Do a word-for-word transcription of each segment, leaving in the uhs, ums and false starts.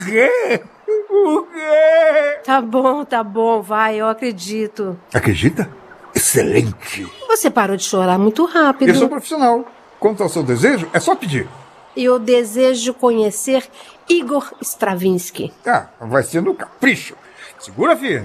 quê? O quê? Tá bom, tá bom, vai, eu acredito. Acredita? Excelente. Você parou de chorar muito rápido. Eu sou profissional. Quanto ao seu desejo, é só pedir. Eu desejo conhecer Igor Stravinsky. Ah, vai ser no capricho. Segura firme.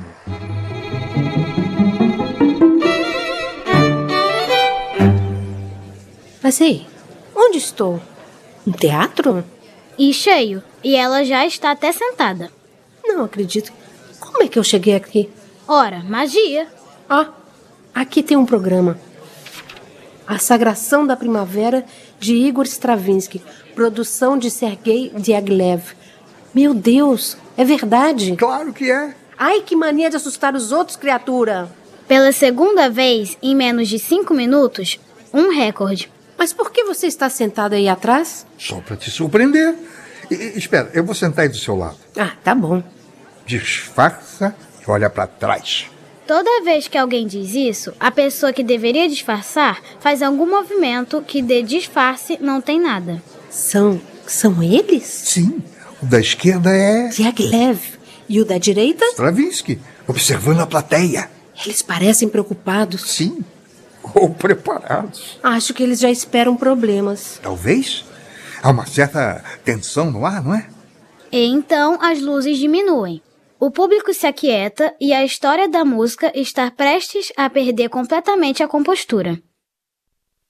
Mas ei, onde estou? Um teatro? E cheio. E ela já está até sentada. Não acredito. Como é que eu cheguei aqui? Ora, magia. Ah, aqui tem um programa. A Sagração da Primavera, de Igor Stravinsky. Produção de Sergei Diaghilev. Meu Deus, é verdade? Claro que é. Ai, que mania de assustar os outros, criatura. Pela segunda vez, em menos de cinco minutos, um recorde. Mas por que você está sentada aí atrás? Só para te surpreender. E, e, espera, eu vou sentar aí do seu lado. Ah, tá bom. Disfarça e olha para trás. Toda vez que alguém diz isso, a pessoa que deveria disfarçar faz algum movimento que de disfarce não tem nada. São, são eles? Sim, o da esquerda é... Diaghilev. E o da direita? Stravinsky, observando a plateia. Eles parecem preocupados. Sim, ou preparados. Acho que eles já esperam problemas. Talvez. Há uma certa tensão no ar, não é? E então as luzes diminuem. O público se aquieta e a história da música está prestes a perder completamente a compostura.